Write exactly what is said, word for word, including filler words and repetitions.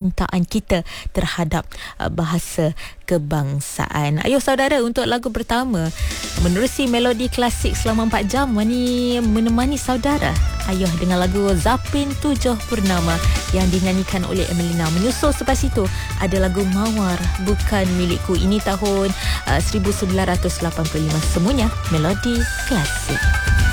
kecintaan kita terhadap uh, bahasa kebangsaan. Ayuh saudara, untuk lagu pertama menerusi melodi klasik selama empat jam ini menemani saudara. Ayuh dengan lagu Zapin Tujuh Purnama yang dinyanyikan oleh Emelina. Menyusul selepas itu ada lagu Mawar Bukan Milikku. Ini tahun uh, seribu sembilan ratus lapan puluh lima. Semuanya melodi klasik.